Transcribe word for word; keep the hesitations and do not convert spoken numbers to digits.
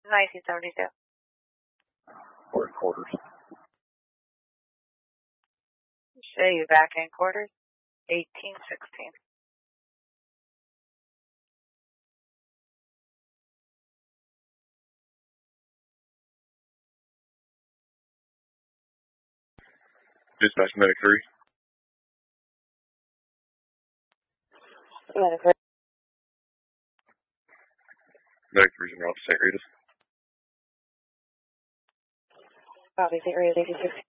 nineteen seventy-two. Four quarters. Show you back in quarters. eighteen sixteen. Dispatch medic three. Medic three. Medic three's in route to Saint Rita's. Copy, Saint Rita's eighteen sixteen.